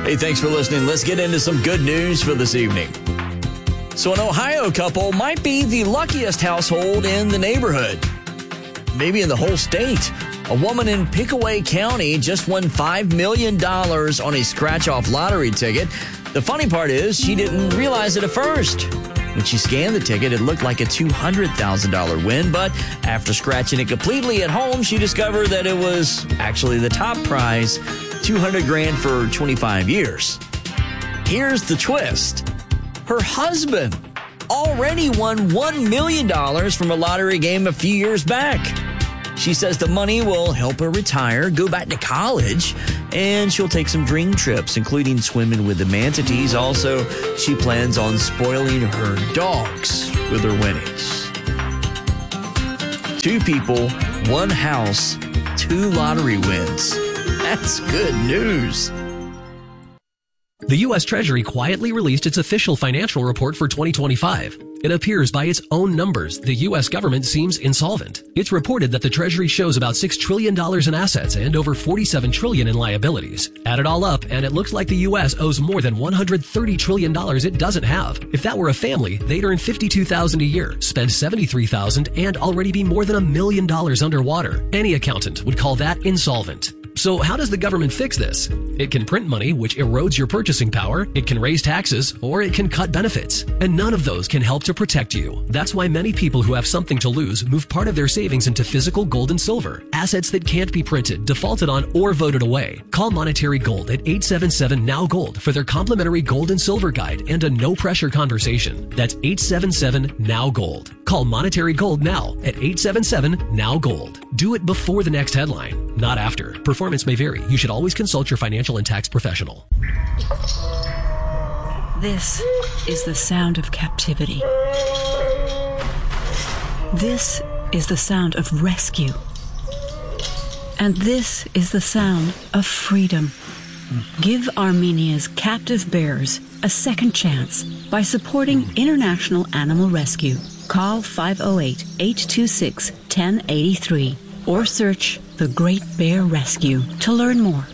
Hey, thanks for listening. Let's get into some good news for this evening. So an Ohio couple might be the luckiest household in the neighborhood, maybe in the whole state. A woman in Pickaway County just won $5 million on a scratch-off lottery ticket. The funny part is she didn't realize it at first. When she scanned the ticket, it looked like a $200,000 win, but after scratching it completely at home, she discovered that it was actually the top prize, $200,000 for 25 years. Here's the twist. Her husband already won $1 million from a lottery game a few years back. She says the money will help her retire, go back to college, and she'll take some dream trips, including swimming with the manatees. Also, she plans on spoiling her dogs with her winnings. 2 people, 1 house, 2 lottery wins. That's good news. The U.S. Treasury quietly released its official financial report for 2025. It appears by its own numbers, the U.S. government seems insolvent. It's reported that the Treasury shows about $6 trillion in assets and over $47 trillion in liabilities. Add it all up, and it looks like the U.S. owes more than $130 trillion it doesn't have. If that were a family, they'd earn $52,000 a year, spend $73,000, and already be more than $1 million underwater. Any accountant would call that insolvent. So how does the government fix this? It can print money, which erodes your purchasing power, it can raise taxes, or it can cut benefits. And none of those can help to protect you. That's why many people who have something to lose move part of their savings into physical gold and silver, assets that can't be printed, defaulted on, or voted away. Call Monetary Gold at 877-NOW-GOLD for their complimentary gold and silver guide and a no-pressure conversation. That's 877-NOW-GOLD. Call Monetary Gold now at 877-NOW-GOLD. Do it before the next headline, not after. Performance may vary. You should always consult your financial and tax professional. This is the sound of captivity. This is the sound of rescue. And this is the sound of freedom. Give Armenia's captive bears a second chance by supporting International Animal Rescue. Call 508-826-1083 or search The Great Bear Rescue to learn more.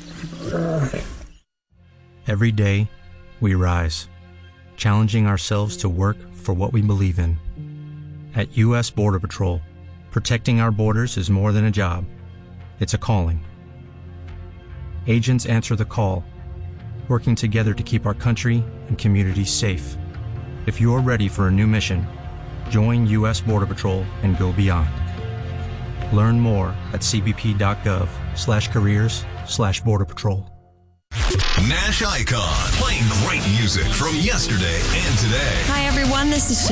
Every day, we rise, challenging ourselves to work for what we believe in. At U.S. Border Patrol, protecting our borders is more than a job. It's a calling. Agents answer the call, working together to keep our country and communities safe. If you're ready for a new mission, join U.S. Border Patrol and go beyond. Learn more at cbp.gov/careers/Border Patrol. Nash Icon, playing great music from yesterday and today. Hi, everyone. This is